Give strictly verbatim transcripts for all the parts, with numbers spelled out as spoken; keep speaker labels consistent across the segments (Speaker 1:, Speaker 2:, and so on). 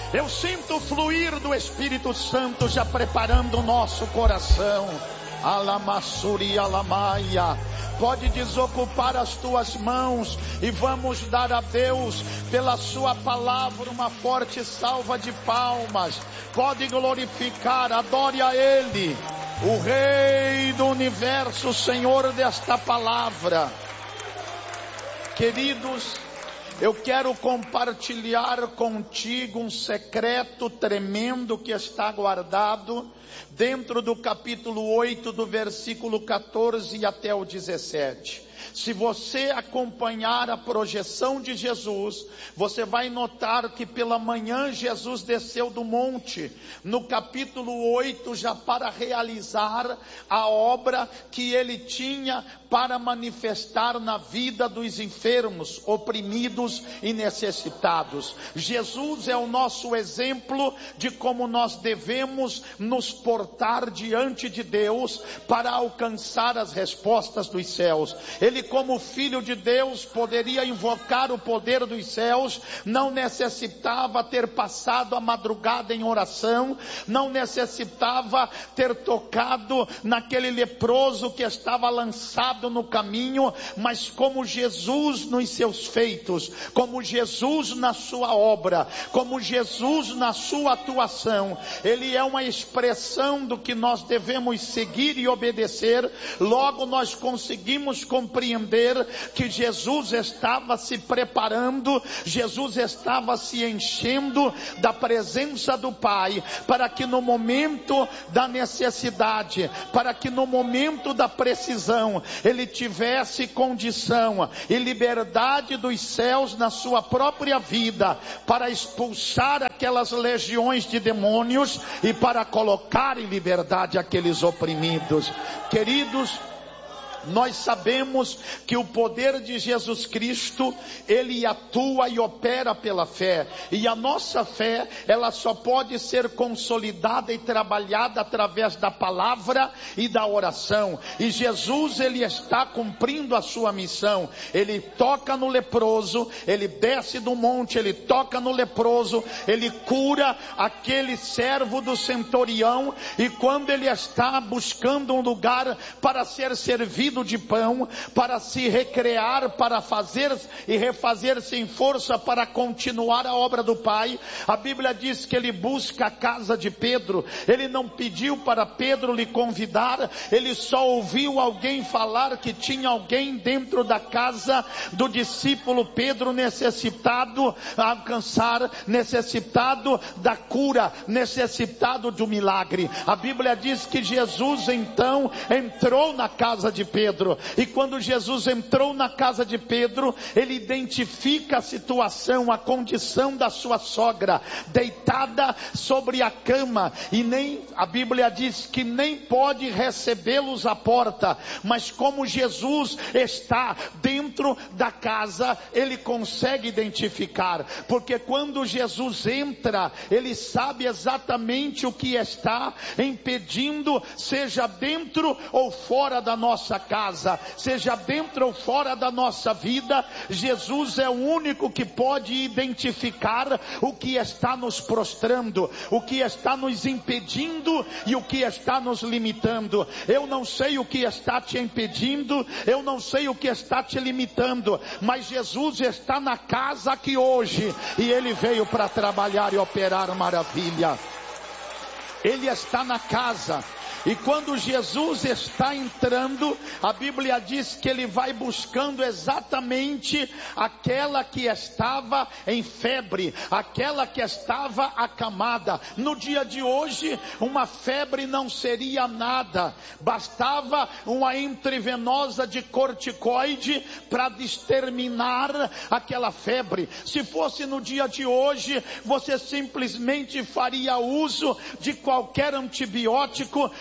Speaker 1: Eu sinto o fluir do Espírito Santo já preparando o nosso coração. Alamassuri alamaia. Pode desocupar as tuas mãos e vamos dar a Deus pela sua palavra uma forte salva de palmas. Pode glorificar, adore a Ele, o Rei do Universo, Senhor desta palavra. Queridos, eu quero compartilhar contigo um secreto tremendo que está guardado dentro do capítulo oito, do versículo catorze até o dezessete. Se você acompanhar a projeção de Jesus, você vai notar que pela manhã Jesus desceu do monte, no capítulo oito, já para realizar a obra que ele tinha para manifestar na vida dos enfermos, oprimidos e necessitados. Jesus é o nosso exemplo de como nós devemos nos portar diante de Deus para alcançar as respostas dos céus. Ele, como filho de Deus, poderia invocar o poder dos céus, não necessitava ter passado a madrugada em oração, não necessitava ter tocado naquele leproso que estava lançado no caminho, mas como Jesus nos seus feitos, como Jesus na sua obra, como Jesus na sua atuação, ele é uma expressão do que nós devemos seguir e obedecer. Logo nós conseguimos compreender que Jesus estava se preparando, Jesus estava se enchendo da presença do Pai, para que no momento da necessidade, para que no momento da precisão, ele tivesse condição e liberdade dos céus na sua própria vida, para expulsar aquelas legiões de demônios e para colocar em liberdade aqueles oprimidos. Queridos, nós sabemos que o poder de Jesus Cristo, ele atua e opera pela fé, e a nossa fé, ela só pode ser consolidada e trabalhada através da palavra e da oração. E Jesus, ele está cumprindo a sua missão. Ele toca no leproso, ele desce do monte, ele toca no leproso, ele cura aquele servo do centurião, e quando ele está buscando um lugar para ser servido de pão, para se recrear, para fazer e refazer sem força para continuar a obra do Pai, a Bíblia diz que ele busca a casa de Pedro. Ele não pediu para Pedro lhe convidar, ele só ouviu alguém falar que tinha alguém dentro da casa do discípulo Pedro necessitado a alcançar, necessitado da cura, necessitado do milagre. A Bíblia diz que Jesus então entrou na casa de Pedro. Pedro. E quando Jesus entrou na casa de Pedro, ele identifica a situação, a condição da sua sogra, deitada sobre a cama, e nem, a Bíblia diz que nem pode recebê-los à porta, mas como Jesus está dentro da casa, ele consegue identificar, porque quando Jesus entra, ele sabe exatamente o que está impedindo, seja dentro ou fora da nossa casa. casa, seja dentro ou fora da nossa vida, Jesus é o único que pode identificar o que está nos prostrando, o que está nos impedindo e o que está nos limitando. Eu não sei o que está te impedindo, eu não sei o que está te limitando, mas Jesus está na casa aqui hoje, e Ele veio para trabalhar e operar maravilha. Ele está na casa. E quando Jesus está entrando, a Bíblia diz que ele vai buscando exatamente aquela que estava em febre, aquela que estava acamada. No dia de hoje, uma febre não seria nada, bastava uma intravenosa de corticoide para exterminar aquela febre. Se fosse no dia de hoje, você simplesmente faria uso de qualquer antibiótico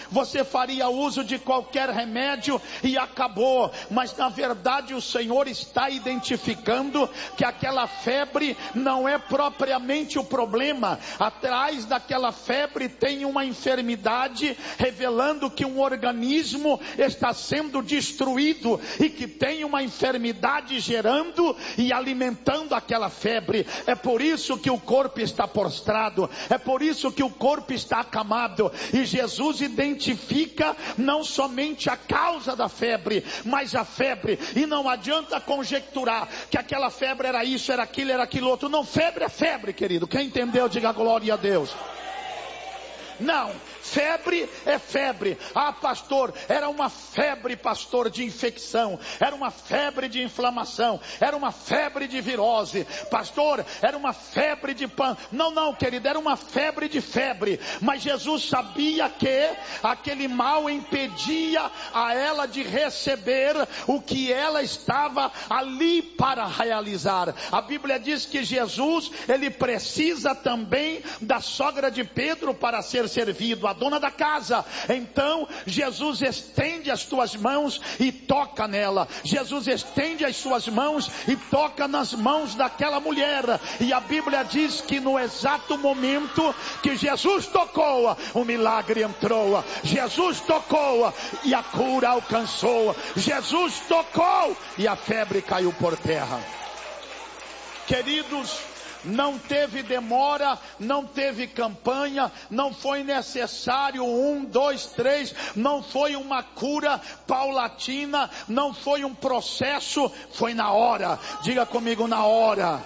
Speaker 1: você faria uso de qualquer remédio e acabou. Mas na verdade o Senhor está identificando que aquela febre não é propriamente o problema. Atrás daquela febre tem uma enfermidade, revelando que um organismo está sendo destruído e que tem uma enfermidade gerando e alimentando aquela febre. É por isso que o corpo está prostrado, é por isso que o corpo está acamado. E Jesus identifica não somente a causa da febre, mas a febre. E não adianta conjecturar que aquela febre era isso, era aquilo, era aquilo outro. Não, febre é febre, querido. Quem entendeu, diga glória a Deus. Não, febre é febre. Ah, pastor, era uma febre, pastor, de infecção, era uma febre de inflamação, era uma febre de virose, pastor, era uma febre de pan. Não, não, querido, era uma febre de febre. Mas Jesus sabia que aquele mal impedia a ela de receber o que ela estava ali para realizar. A Bíblia diz que Jesus, ele precisa também da sogra de Pedro para ser servido, a dona da casa. Então Jesus estende as tuas mãos e toca nela. Jesus estende as suas mãos e toca nas mãos daquela mulher. E a Bíblia diz que no exato momento que Jesus tocou, o milagre entrou. Jesus tocou e a cura alcançou. Jesus tocou e a febre caiu por terra. Queridos, não teve demora, não teve campanha, não foi necessário um, dois, três, não foi uma cura paulatina, não foi um processo, foi na hora. Diga comigo, na hora.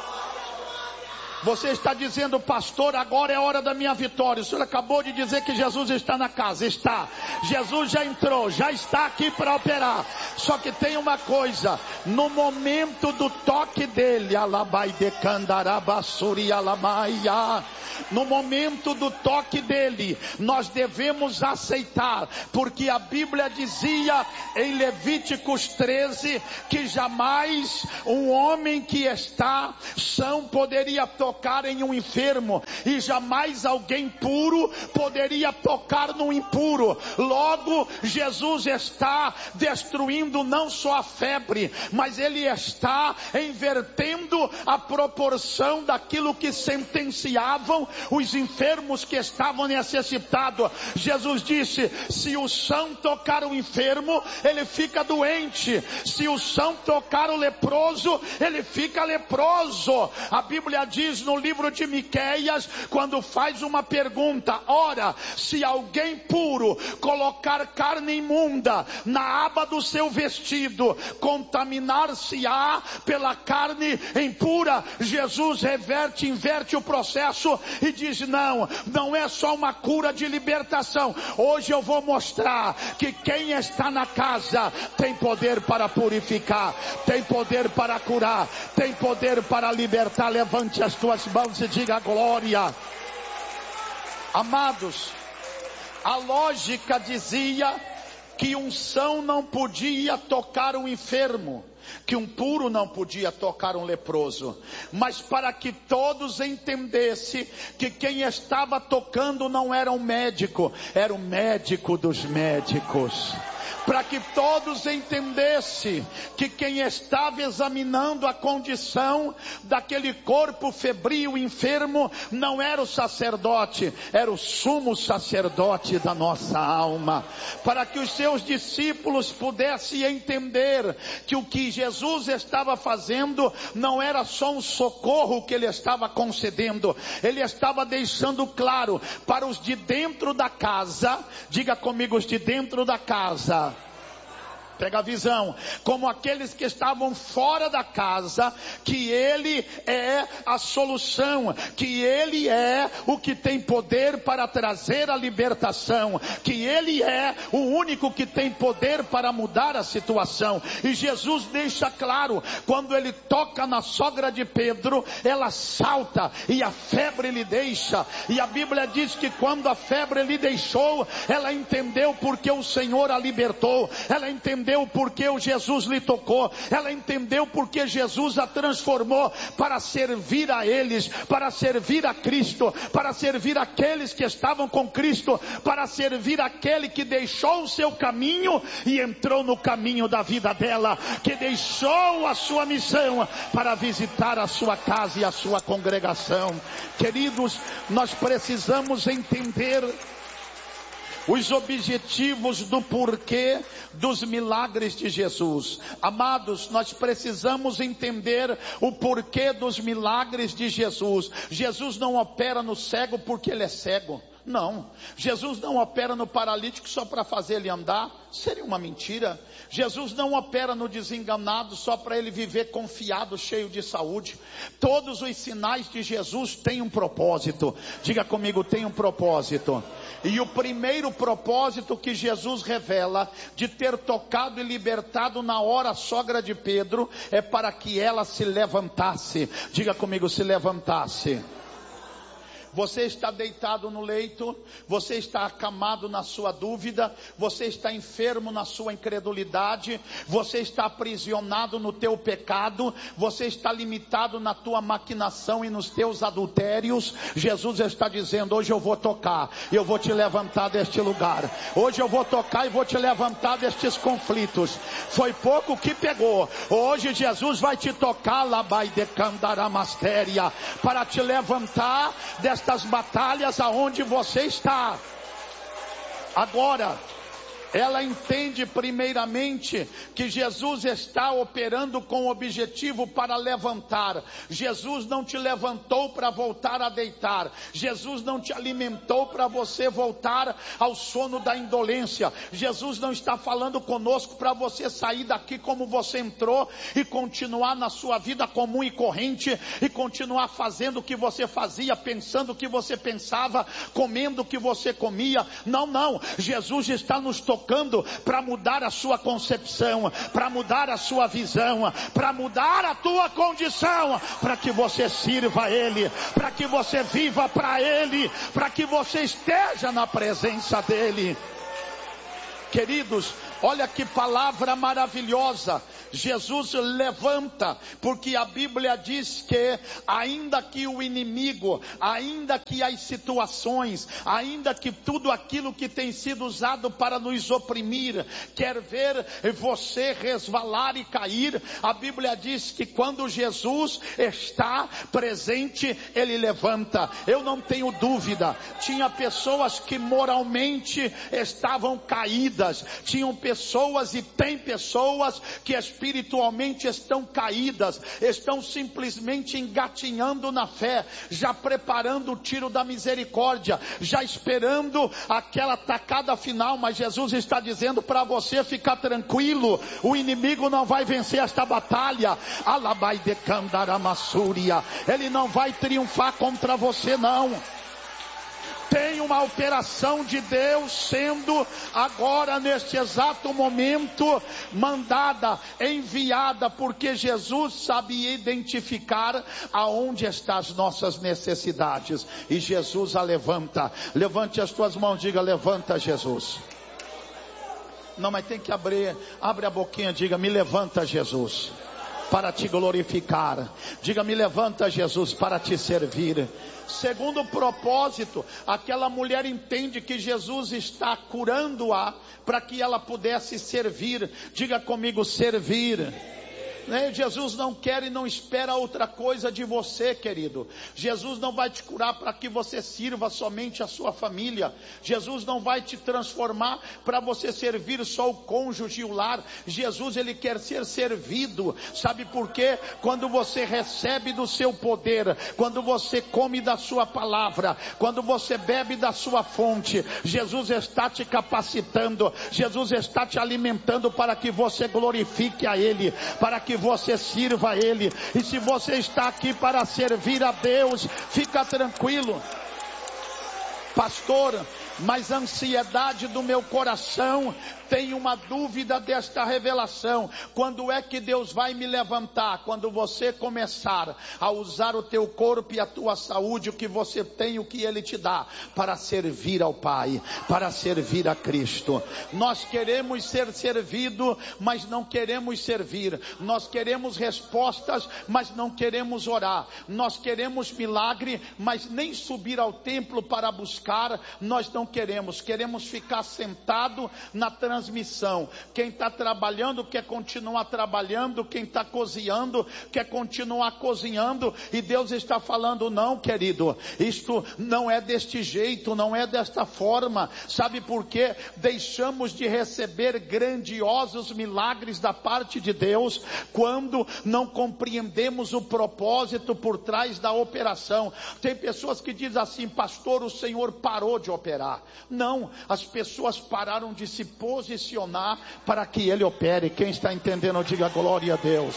Speaker 1: Você está dizendo, pastor, agora é a hora da minha vitória. O senhor acabou de dizer que Jesus está na casa. Está. Jesus já entrou, já está aqui para operar. Só que tem uma coisa, no momento do toque dele, no momento do toque dele, nós devemos aceitar, porque a Bíblia dizia em Levíticos treze, que jamais um homem que está são poderia tocar em um enfermo, e jamais alguém puro poderia tocar no impuro. Logo, Jesus está destruindo não só a febre, mas ele está invertendo a proporção daquilo que sentenciavam os enfermos que estavam necessitados. Jesus disse, se o são tocar o enfermo, ele fica doente. Se o são tocar o leproso, ele fica leproso. A Bíblia diz no livro de Miqueias, quando faz uma pergunta, ora, se alguém puro colocar carne imunda na aba do seu vestido, contaminar-se-á pela carne impura. Jesus reverte, inverte o processo e diz, não, não é só uma cura de libertação. Hoje eu vou mostrar que quem está na casa tem poder para purificar, tem poder para curar, tem poder para libertar. Levante as tuas mãos e diga glória. Amados, a lógica dizia que unção não podia tocar um enfermo, que um puro não podia tocar um leproso, mas para que todos entendessem que quem estava tocando não era um médico, era o médico dos médicos. Para que todos entendessem que quem estava examinando a condição daquele corpo febril enfermo não era o sacerdote, era o sumo sacerdote da nossa alma. Para que os seus discípulos pudessem entender que o que Jesus estava fazendo não era só um socorro que ele estava concedendo, ele estava deixando claro para os de dentro da casa, diga comigo, os de dentro da casa, pega a visão, como aqueles que estavam fora da casa, que ele é a solução, que ele é o que tem poder para trazer a libertação, que ele é o único que tem poder para mudar a situação. E Jesus deixa claro, quando ele toca na sogra de Pedro, ela salta e a febre lhe deixa. E a Bíblia diz que quando a febre lhe deixou, ela entendeu porque o Senhor a libertou, ela entendeu entendeu porque o Jesus lhe tocou, ela entendeu porque Jesus a transformou para servir a eles, para servir a Cristo, para servir aqueles que estavam com Cristo, para servir aquele que deixou o seu caminho e entrou no caminho da vida dela, que deixou a sua missão para visitar a sua casa e a sua congregação. Queridos, nós precisamos entender os objetivos do porquê dos milagres de Jesus. Amados, nós precisamos entender o porquê dos milagres de Jesus. Jesus não opera no cego porque ele é cego. Não, Jesus não opera no paralítico só para fazer ele andar, seria uma mentira. Jesus não opera no desenganado só para ele viver confiado, cheio de saúde. Todos os sinais de Jesus têm um propósito. Diga comigo, tem um propósito. E o primeiro propósito que Jesus revela de ter tocado e libertado na hora a sogra de Pedro é para que ela se levantasse. Diga comigo, se levantasse. Você está deitado no leito, você está acamado na sua dúvida, você está enfermo na sua incredulidade, você está aprisionado no teu pecado, você está limitado na tua maquinação e nos teus adultérios. Jesus está dizendo, hoje eu vou tocar, eu vou te levantar deste lugar, hoje eu vou tocar e vou te levantar destes conflitos. Foi pouco que pegou, hoje Jesus vai te tocar, labai de candaramasteria, para te levantar desta das batalhas aonde você está. Agora, ela entende primeiramente que Jesus está operando com o objetivo para levantar. Jesus não te levantou para voltar a deitar. Jesus não te alimentou para você voltar ao sono da indolência. Jesus não está falando conosco para você sair daqui como você entrou e continuar na sua vida comum e corrente e continuar fazendo o que você fazia, pensando o que você pensava, comendo o que você comia. Não, não. Jesus está nos tocando para mudar a sua concepção, para mudar a sua visão, para mudar a tua condição, para que você sirva a Ele, para que você viva para Ele, para que você esteja na presença dEle. Queridos, olha que palavra maravilhosa. Jesus levanta, porque a Bíblia diz que ainda que o inimigo, ainda que as situações, ainda que tudo aquilo que tem sido usado para nos oprimir, quer ver você resvalar e cair, a Bíblia diz que quando Jesus está presente, Ele levanta. Eu não tenho dúvida, tinha pessoas que moralmente estavam caídas, tinham pessoas e tem pessoas que espiritualmente estão caídas, estão simplesmente engatinhando na fé, já preparando o tiro da misericórdia, já esperando aquela tacada final. Mas Jesus está dizendo para você ficar tranquilo, o inimigo não vai vencer esta batalha. Alabai de Candaramassúria, ele não vai triunfar contra você, não. Tem uma operação de Deus sendo agora neste exato momento mandada, enviada, porque Jesus sabia identificar aonde estão as nossas necessidades e Jesus a levanta. Levante as tuas mãos, diga: levanta, Jesus. Não, mas tem que abrir, abre a boquinha, diga: me levanta, Jesus, para te glorificar. Diga: me levanta, Jesus, para te servir. Segundo propósito, aquela mulher entende que Jesus está curando-a para que ela pudesse servir. Diga comigo: servir. Jesus não quer e não espera outra coisa de você, querido. Jesus não vai te curar para que você sirva somente a sua família. Jesus não vai te transformar para você servir só o cônjuge e o lar. Jesus, ele quer ser servido. Sabe por quê? Quando você recebe do seu poder, quando você come da sua palavra, quando você bebe da sua fonte, Jesus está te capacitando, Jesus está te alimentando para que você glorifique a Ele, para que você sirva a Ele. E se você está aqui para servir a Deus, fica tranquilo. Pastor, mas a ansiedade do meu coração tem uma dúvida desta revelação. Quando é que Deus vai me levantar? Quando você começar a usar o teu corpo e a tua saúde, o que você tem, o que Ele te dá, para servir ao Pai, para servir a Cristo. Nós queremos ser servido, mas não queremos servir. Nós queremos respostas, mas não queremos orar. Nós queremos milagre, mas nem subir ao templo para buscar, nós não queremos. Queremos ficar sentado na transmissão. Quem está trabalhando quer continuar trabalhando, quem está cozinhando quer continuar cozinhando, e Deus está falando: não, querido, isto não é deste jeito, não é desta forma. Sabe por quê? Deixamos de receber grandiosos milagres da parte de Deus quando não compreendemos o propósito por trás da operação. Tem pessoas que dizem assim: pastor, o Senhor parou de operar. Não, as pessoas pararam de se posicionar para que Ele opere. Quem está entendendo, diga glória a Deus.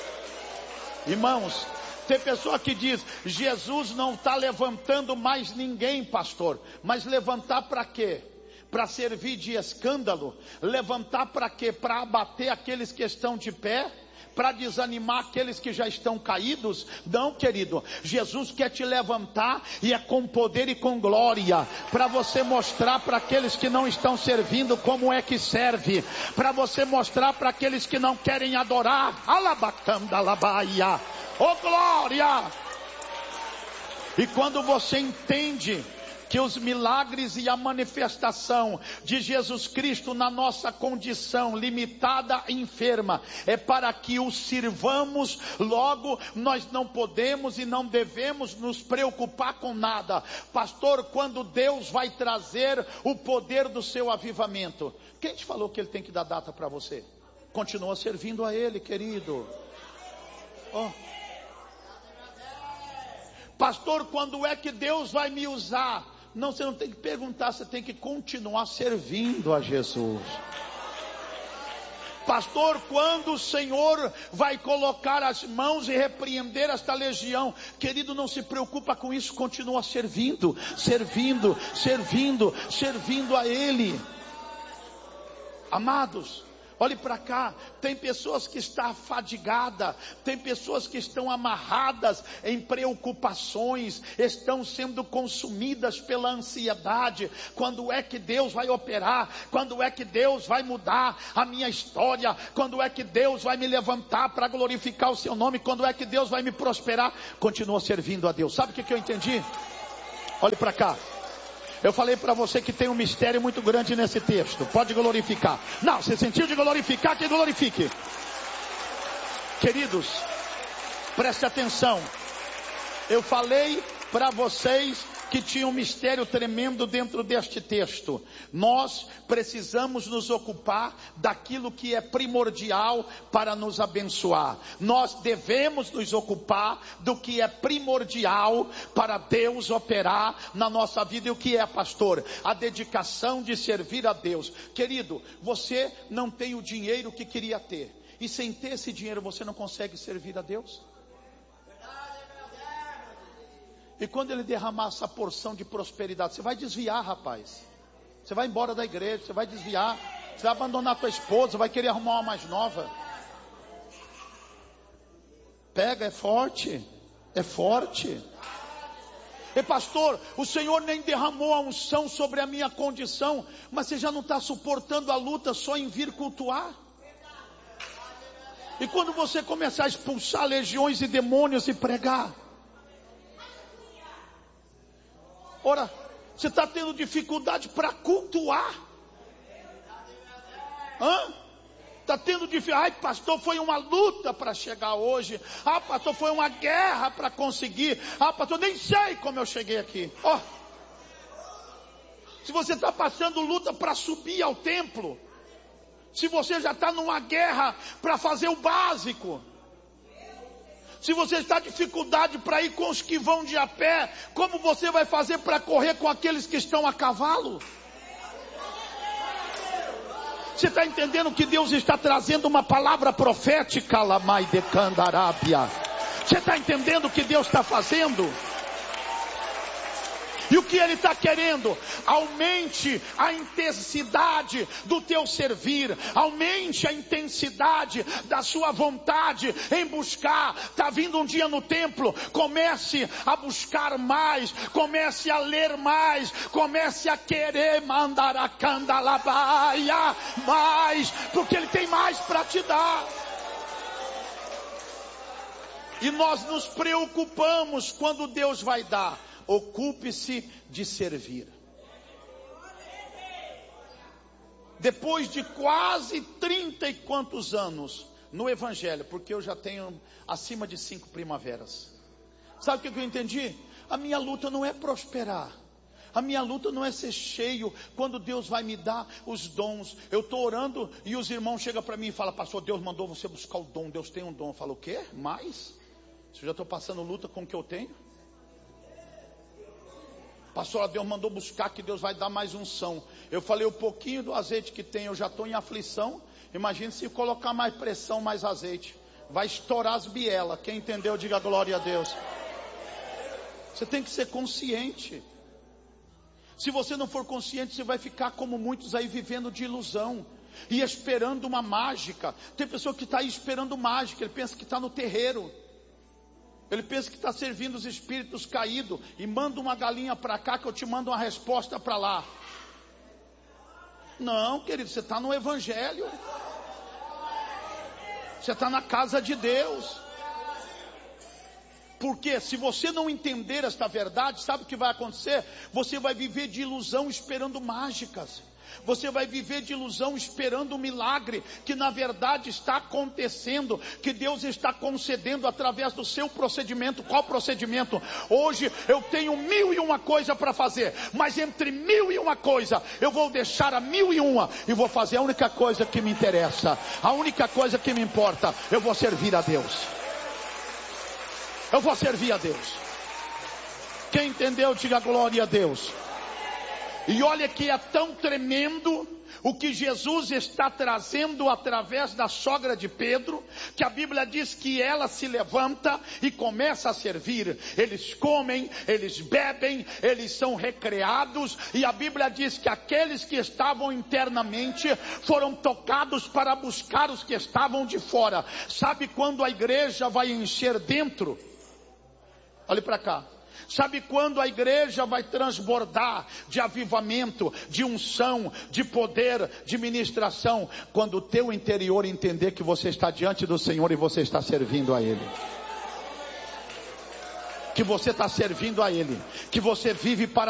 Speaker 1: Irmãos, tem pessoa que diz: Jesus não está levantando mais ninguém, pastor. Mas levantar para quê? Para servir de escândalo? Levantar para quê? Para abater aqueles que estão de pé? Para desanimar aqueles que já estão caídos? Não, querido, Jesus quer te levantar, e é com poder e com glória, para você mostrar para aqueles que não estão servindo como é que serve, para você mostrar para aqueles que não querem adorar. Alabacanda alabaia, oh glória! E quando você entende que os milagres e a manifestação de Jesus Cristo na nossa condição limitada e enferma é para que o sirvamos, logo nós não podemos e não devemos nos preocupar com nada. Pastor, quando Deus vai trazer o poder do seu avivamento? Quem te falou que Ele tem que dar data para você? Continua servindo a Ele, querido. Oh. Pastor, quando é que Deus vai me usar? Não, você não tem que perguntar, você tem que continuar servindo a Jesus. Pastor, quando o Senhor vai colocar as mãos e repreender esta legião? Querido, não se preocupa com isso, continua servindo, servindo, servindo, servindo a Ele. Amados, olhe para cá, tem pessoas que estão afadigadas, tem pessoas que estão amarradas em preocupações, estão sendo consumidas pela ansiedade. Quando é que Deus vai operar? Quando é que Deus vai mudar a minha história? Quando é que Deus vai me levantar para glorificar o seu nome? Quando é que Deus vai me prosperar? Continua servindo a Deus. Sabe o que, que eu entendi? Olhe para cá. Eu falei para você que tem um mistério muito grande nesse texto. Pode glorificar. Não, você sentiu de glorificar, que glorifique. Queridos, preste atenção. Eu falei para vocês que tinha um mistério tremendo dentro deste texto. Nós precisamos nos ocupar daquilo que é primordial para nos abençoar. Nós devemos nos ocupar do que é primordial para Deus operar na nossa vida. E o que é, pastor? A dedicação de servir a Deus. Querido, você não tem o dinheiro que queria ter, e sem ter esse dinheiro você não consegue servir a Deus? E quando Ele derramar essa porção de prosperidade, você vai desviar, rapaz. Você vai embora da igreja, você vai desviar. Você vai abandonar a tua esposa, vai querer arrumar uma mais nova. Pega, é forte. É forte. E pastor, o Senhor nem derramou a unção sobre a minha condição, mas você já não está suportando a luta só em vir cultuar? E quando você começar a expulsar legiões e demônios e pregar? Ora, você está tendo dificuldade para cultuar? Hã? Está tendo dificuldade? Ai, pastor, foi uma luta para chegar hoje. Ah, pastor, foi uma guerra para conseguir. Ah, pastor, nem sei como eu cheguei aqui. Ó, se você está passando luta para subir ao templo, se você já está numa guerra para fazer o básico, se você está em dificuldade para ir com os que vão de a pé, como você vai fazer para correr com aqueles que estão a cavalo? Você está entendendo que Deus está trazendo uma palavra profética, Lamai de Candarábia? Você está entendendo o que Deus está fazendo? E o que Ele está querendo? Aumente a intensidade do teu servir, aumente a intensidade da sua vontade em buscar. Está vindo um dia no templo, comece a buscar mais, comece a ler mais, comece a querer mandar a candalabaia mais, porque Ele tem mais para te dar. E nós nos preocupamos quando Deus vai dar. Ocupe-se de servir. Depois de quase trinta e quantos anos no Evangelho, porque eu já tenho acima de cinco primaveras. Sabe o que eu entendi? A minha luta não é prosperar. A minha luta não é ser cheio quando Deus vai me dar os dons. Eu estou orando e os irmãos chegam para mim e falam: pastor, Deus mandou você buscar o dom. Deus tem um dom. Eu falo: o quê? Mais? Se eu já estou passando luta com o que eu tenho. Pastor, Deus mandou buscar que Deus vai dar mais unção. Eu falei: o pouquinho do azeite que tem, eu já estou em aflição. Imagine se colocar mais pressão, mais azeite. Vai estourar as bielas. Quem entendeu, diga glória a Deus. Você tem que ser consciente. Se você não for consciente, você vai ficar como muitos aí, vivendo de ilusão e esperando uma mágica. Tem pessoa que está aí esperando mágica. Ele pensa que está no terreiro. Ele pensa que está servindo os espíritos caídos. E manda uma galinha para cá que eu te mando uma resposta para lá. Não, querido, você está no Evangelho. Você está na casa de Deus. Porque se você não entender esta verdade, sabe o que vai acontecer? Você vai viver de ilusão esperando mágicas. Você vai viver de ilusão esperando um milagre que na verdade está acontecendo, que Deus está concedendo através do seu procedimento. Qual procedimento? Hoje eu tenho mil e uma coisa para fazer, mas entre mil e uma coisa eu vou deixar a mil e uma e vou fazer a única coisa que me interessa, a única coisa que me importa. Eu vou servir a Deus. Eu vou servir a Deus. Quem entendeu, diga glória a Deus. E olha que é tão tremendo o que Jesus está trazendo através da sogra de Pedro, que a Bíblia diz que ela se levanta e começa a servir. Eles comem, eles bebem, eles são recreados, e a Bíblia diz que aqueles que estavam internamente foram tocados para buscar os que estavam de fora. Sabe quando a igreja vai encher dentro? Olhe para cá. Sabe quando a igreja vai transbordar de avivamento, de unção, de poder, de ministração? Quando o teu interior entender que você está diante do Senhor e você está servindo a Ele. Que você está servindo a Ele. Que você vive para